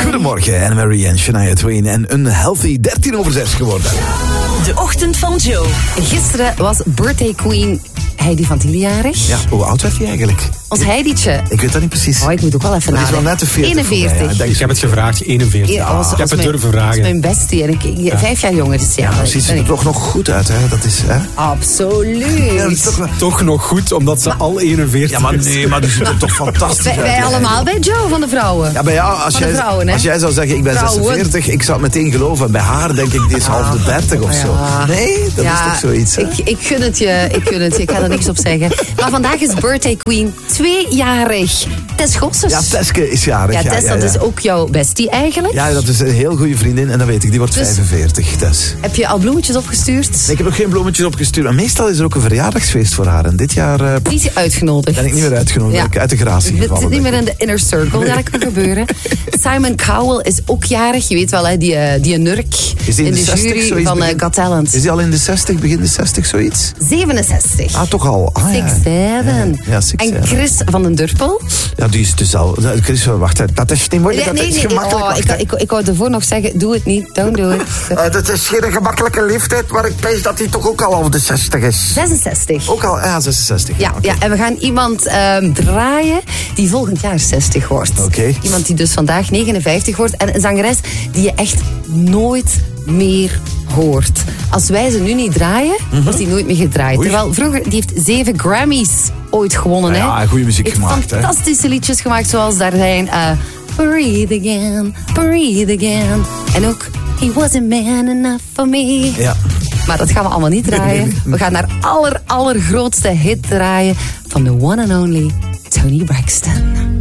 Goedemorgen, Anne-Marie en Shania Twain. En een healthy 6:13 geworden. De ochtend van Joe. Gisteren was birthday queen Heidi van Tiele jarig. Ja, hoe oud werd hij eigenlijk? Ons Heidietje. Ik weet dat niet precies. Oh, ik moet ook wel even Dat is wel nadenken. net de 40. 41. Ja, Ik heb het gevraagd, 41. Ja, ik heb het durven Dat vragen. is mijn bestie. En ik 5 jaar jonger. Dus ja, maar ziet ze er toch nog goed uit, hè? Dat is, hè? Absoluut. Ja, dat is toch wel... Toch nog goed, omdat ze al 41 Ja, maar nee, maar die ziet er toch fantastisch uit. Wij hè? allemaal bij Joe van de vrouwen. Ja, bij jou, als Van de vrouwen, hè? jij zou zeggen, ik ben Vrouwen. 46, ik zou het meteen geloven. Bij haar denk ik, die is half de 30 of zo. Ja. Nee, dat is toch zoiets, hè? Ik gun het je, ik ga er niks op zeggen. Maar vandaag is birthday queen 2-jarig. Tess Gosses. Ja, Teske is jarig. Ja, Tess, dat is ook jouw bestie eigenlijk. Ja, dat is een heel goede vriendin en dat weet ik. Die wordt Dus- 45, Tess. Heb je al bloemetjes opgestuurd? Nee, ik heb nog geen bloemetjes opgestuurd. Maar meestal is er ook een verjaardagsfeest voor haar. En dit jaar Die is je uitgenodigd. ben ik niet meer uitgenodigd. Ik uit de gratie Het gevallen. zit niet denk meer ik. in de inner circle. Dat kan gebeuren. Simon Cowell is ook jarig. Je weet wel, hè, die nurk Is die in de 60, jury zoiets van begin- Got Talent. Is die al in de 60, begin de 60, zoiets? 67. Ah, toch al. Ah, ja. 6-7. Ja, 6-7. En Chris van den Durpel. Ja, die is dus al... Chris, wacht, dat is niet moeilijk. Dat is gemakkelijk. Oh, wacht, hè. ik wou ervoor nog zeggen, doe het niet, don't do it. Dat is geen gemakkelijke leeftijd, maar ik weet dat hij toch ook al over de 60 is. 66. Ook al, ja, 66. Ja, oké. ja, en we gaan iemand draaien die volgend jaar 60 wordt. Oké. Iemand die dus vandaag 59 wordt. En een zangeres die je echt nooit meer hoort. Als wij ze nu niet draaien, wordt die nooit meer gedraaid. Oei. Terwijl vroeger, die heeft 7 Grammys ooit gewonnen. Ja, hè. goede muziek Heeft gemaakt, hè. fantastische liedjes gemaakt, zoals daar zijn Breathe Again, Breathe Again. En ook He Wasn't Man Enough For Me. Ja. Maar dat gaan we allemaal niet draaien. We gaan naar allergrootste hit draaien van de one and only Toni Braxton.